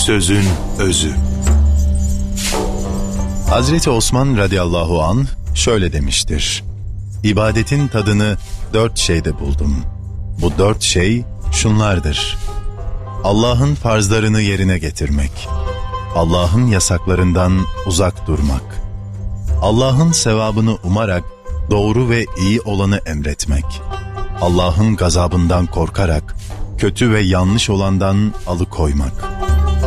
Sözün özü. Hazreti Osman radıyallahu anh şöyle demiştir: İbadetin tadını 4 şeyde buldum. Bu 4 şey şunlardır: Allah'ın farzlarını yerine getirmek, Allah'ın yasaklarından uzak durmak, Allah'ın sevabını umarak doğru ve iyi olanı emretmek, Allah'ın gazabından korkarak kötü ve yanlış olandan alıkoymak.